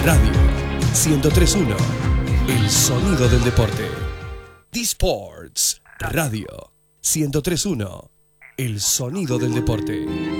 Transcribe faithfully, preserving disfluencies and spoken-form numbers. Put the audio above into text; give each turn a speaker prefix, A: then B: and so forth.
A: Radio ciento tres punto uno, el sonido del deporte. D-Sports Radio ciento tres punto uno, el sonido del deporte.